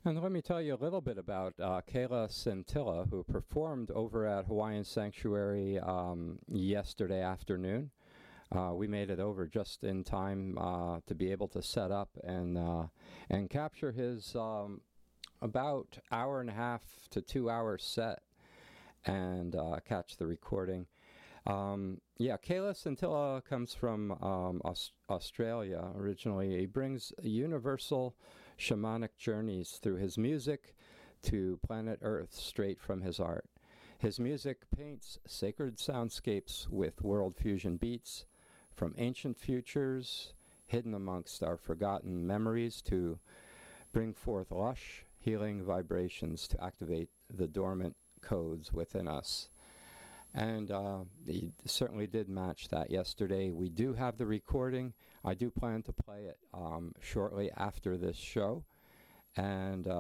And let me tell you a little bit about Kayla Scintilla, who performed over at Hawaiian Sanctuary yesterday afternoon. We made it over just in time to be able to set up and capture his about hour and a half to 2 hour set and catch the recording. Kayla Scintilla comes from Australia originally. He brings universal shamanic journeys through his music to planet Earth straight from his art. His music paints sacred soundscapes with world fusion beats, from ancient futures hidden amongst our forgotten memories to bring forth lush, healing vibrations to activate the dormant codes within us. And he certainly did match that yesterday. We do have the recording. I do plan to play it shortly after this show. And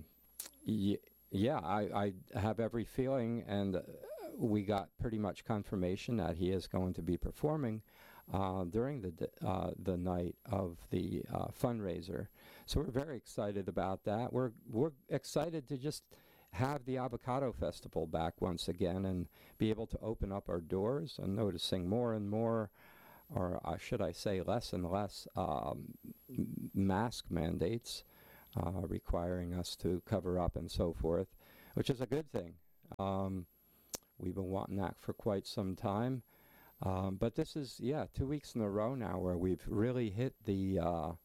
I have every feeling, and we got pretty much confirmation that he is going to be performing during the night of the fundraiser. So we're very excited about that. We're excited to just have the Avocado Festival back once again and be able to open up our doors, and noticing more and more, or should I say less and less, mask mandates requiring us to cover up and so forth, which is a good thing. We've been wanting that for quite some time. But this is, 2 weeks in a row now where we've really hit the,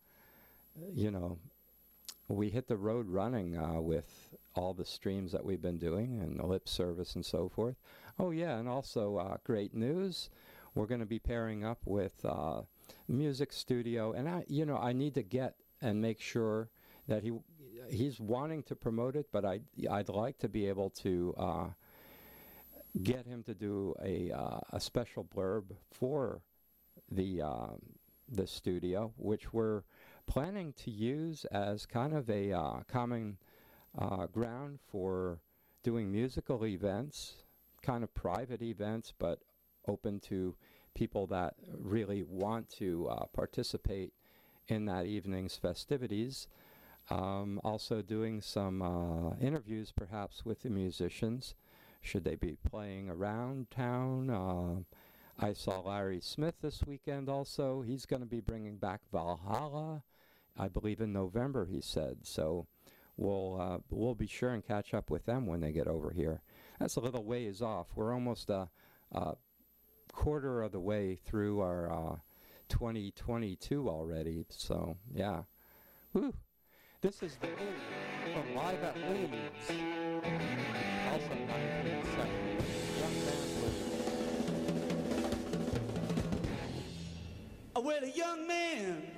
we hit the road running with all the streams that we've been doing and the lip service and so forth. Oh, yeah, and also great news. We're going to be pairing up with Music Studio. And, I need to get and make sure that he's wanting to promote it, but I'd like to be able to get him to do a special blurb for the studio, which we're planning to use as kind of a common ground for doing musical events, kind of private events, but open to people that really want to participate in that evening's festivities. Also doing some interviews perhaps with the musicians, should they be playing around town. I saw Larry Smith this weekend also. He's going to be bringing back Valhalla, I believe in November, he said. So we'll be sure and catch up with them when they get over here. That's a little ways off. We're almost a quarter of the way through our 2022 already. So, yeah. Woo! This is the Lead from Live at Leeds. Also 1970. Young man. Well, a young man